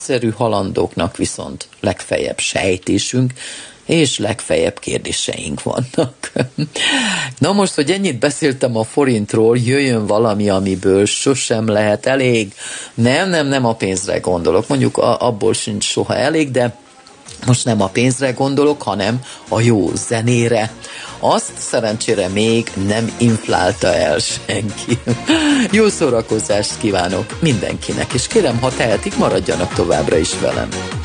Szerű halandóknak viszont legfeljebb sejtésünk, és legfeljebb kérdéseink vannak. Na most, hogy ennyit beszéltem a forintról, jöjjön valami, amiből sosem lehet elég. Nem a pénzre gondolok, mondjuk abból sincs soha elég, de most nem a pénzre gondolok, hanem a jó zenére. Azt szerencsére még nem inflálta el senki. Jó szórakozást kívánok mindenkinek, és kérem, ha tehetik, maradjanak továbbra is velem.